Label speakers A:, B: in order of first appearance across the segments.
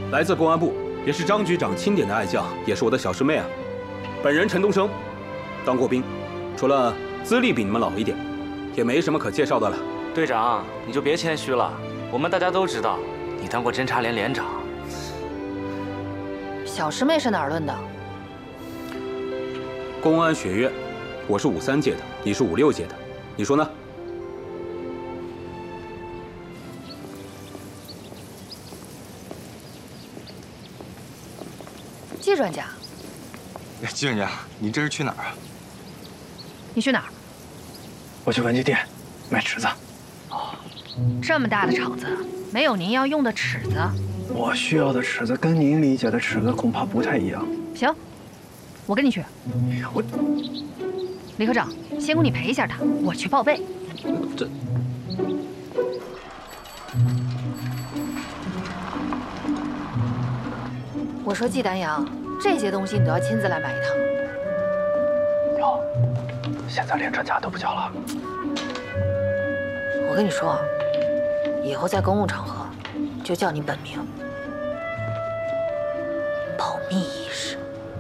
A: 来自公安部，也是张局长钦点的爱将，也是我的小师妹啊。本人陈东升，当过兵，除了资历比你们老一点，也没什么可介绍的了。
B: 队长，你就别谦虚了，我们大家都知道，你当过侦察连连长。
C: 小师妹是哪儿论的？
A: 公安学院，我是53届的，你是56届的，你说呢？
C: 季专家，
D: 季专家，你这是去哪儿啊？
C: 你去哪儿？
E: 我去文具店买尺子。
C: 这么大的厂子，没有您要用的尺子。
E: 我需要的尺子跟您理解的尺子恐怕不太一样。
C: 行，我跟你去。
E: 我，
C: 李科长，先供你陪一下他，我去报备。
A: 这，
C: 我说季丹阳，这些东西你都要亲自来买一趟。
E: 哟，现在连专家都不叫了。
C: 我跟你说，以后在公共场合就叫你本名，保密意识。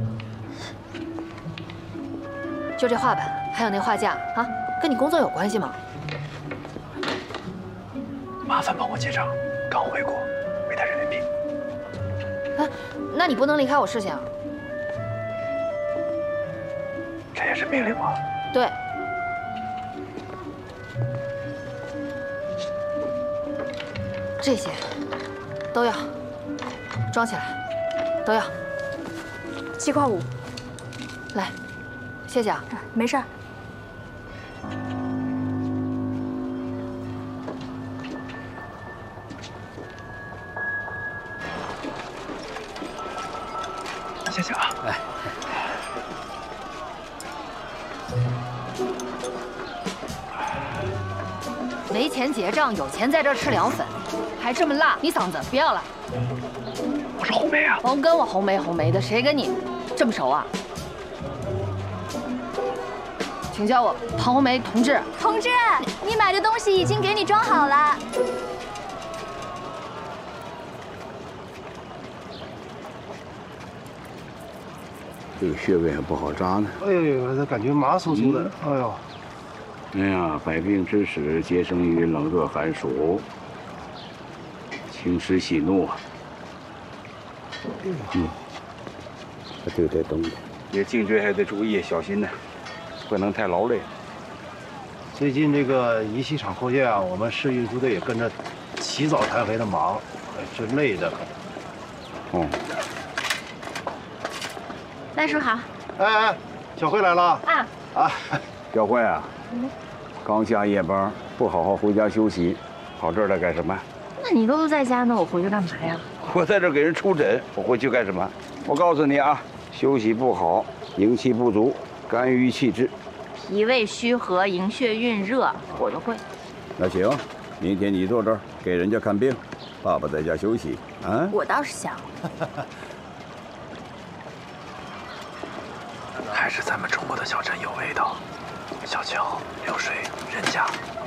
C: 就这画板，还有那画架啊，跟你工作有关系吗？
E: 麻烦帮我结账，刚回国，没带人民币。
C: 哎，那你不能离开我视线啊。
E: 这也是命令吗？
C: 对。这些都要装起来，都要。
F: 7块5。
C: 来，谢谢啊。
F: 没事儿。
E: 谢谢啊。
A: 来。
C: 没钱结账，有钱在这儿吃凉粉，还这么辣，你嗓子不要了。
E: 我是红梅啊。
C: 甭跟我红梅的，谁跟你这么熟啊？请叫我庞红梅同志。
F: 同志，你买的东西已经给你装好了。
G: 这个穴位还不好扎呢。
H: 哎呦，这感觉麻酥酥的。哎呦。
G: 哎呀，百病之始，皆生于冷热寒暑，清湿喜怒啊。这个得懂的。也颈椎还得注意小心呢，不能太劳累。
H: 最近这个仪器厂扩建啊，我们市运输队也跟着起早贪黑的忙，真累的。
G: 哦。
F: 赖叔好。
H: 哎，小慧来了。啊。
G: 小慧啊。刚下夜班，不好好回家休息，跑这儿来干什么？
F: 那你都在家呢，我回去干嘛呀？
G: 我在这儿给人出诊，我回去干什么？我告诉你啊，休息不好，营气不足，肝郁气滞，
F: 脾胃虚和，营血蕴热，我都会。
G: 那行，明天你坐这儿给人家看病，爸爸在家休息啊。
F: 我倒是想。
E: 还是咱们中国的小镇有味道，小桥流水人家。